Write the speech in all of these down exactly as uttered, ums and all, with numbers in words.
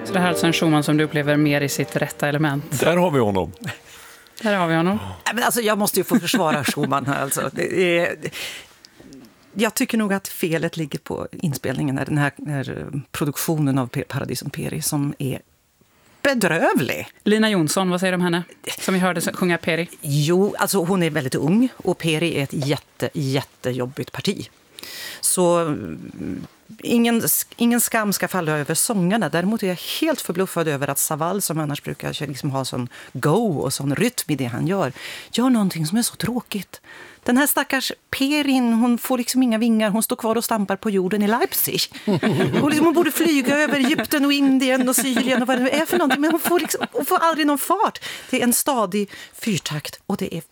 Så det här är alltså en Schumann som du upplever mer i sitt rätta element? Där har vi honom. Där har vi honom. Men alltså, jag måste ju få försvara Schumann här. Alltså. Det är, jag tycker nog att felet ligger på inspelningen, den här, den här produktionen av Paradis Peri som är bedrövlig. Lina Jonsson, vad säger du om henne? Som vi hörde sjunga Peri. Jo, alltså hon är väldigt ung och Peri är ett jätte, jättejobbigt parti. Så ingen, ingen skam ska falla över sångarna. Däremot är jag helt förbluffad över att Savall, som annars brukar liksom ha sån go och sån rytm i det han gör, gör någonting som är så tråkigt. Den här stackars Perin, hon får liksom inga vingar. Hon står kvar och stampar på jorden i Leipzig. Hon, liksom, hon borde flyga över Egypten och Indien och Syrien och vad det är för någonting. Men hon får, liksom, hon får aldrig någon fart. Det är en stadig fyrtakt och det är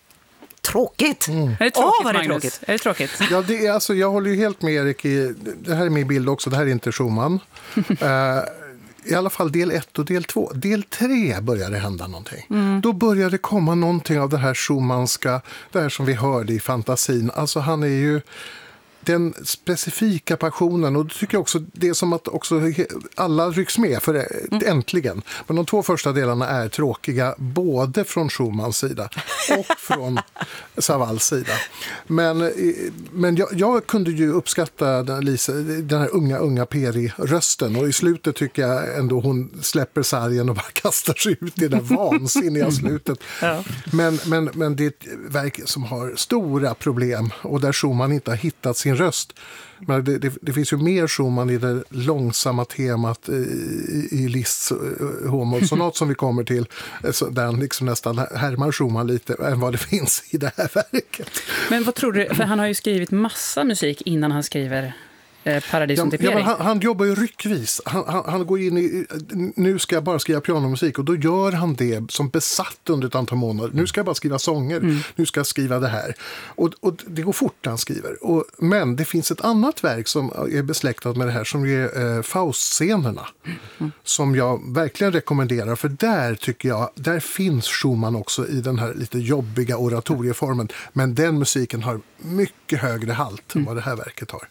tråkigt. Mm. Är det tråkigt, Åh, vad det är Magnus? tråkigt. Är det tråkigt? Ja, det är, alltså, jag håller ju helt med Erik i, det här är min bild också, det här är inte Schumann. uh, I alla fall del ett och del två. Del tre började hända någonting. Mm. Då började det komma någonting av det här Schumannska, det här som vi hörde i fantasin. Alltså han är ju den specifika passionen, och då tycker jag också det är som att också alla rycks med för det, mm. äntligen. Men de två första delarna är tråkiga både från Schumanns sida och från Savalls sida. Men, men jag, jag kunde ju uppskatta den, Lisa, den här unga, unga Peri-rösten, och i slutet tycker jag ändå hon släpper sargen och bara kastar sig ut i det vansinniga slutet. Ja. Men, men, men det är ett verk som har stora problem och där Schumann inte har hittat sin röst. Men det, det, det finns ju mer Schumann i det långsamma temat i, i Liszts Homo sonat som vi kommer till, där han liksom nästan härmar Schumann lite än vad det finns i det här verket. Men vad tror du, för han har ju skrivit massa musik innan han skriver Paradis ja, Peri. Ja, han, han jobbar ju ryckvis. Han, han, han går in i, nu ska jag bara skriva pianomusik, och då gör han det som besatt under ett antal månader. Nu ska jag bara skriva sånger, mm. nu ska jag skriva det här. Och, och det går fort när han skriver. Och, men det finns ett annat verk som är besläktat med det här, som är eh, Faust-scenerna. Mm. Som jag verkligen rekommenderar, för där tycker jag, där finns Schumann också i den här lite jobbiga oratorieformen. Men den musiken har mycket högre halt än vad det här verket har.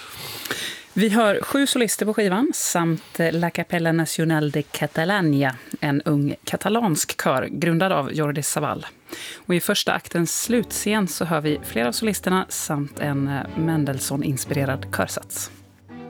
Vi har sju solister på skivan samt La Capella Nacional de Catalunya, en ung katalansk kör grundad av Jordi Savall. Och i första aktens slutscen så hör vi flera av solisterna samt en Mendelssohn-inspirerad körsats.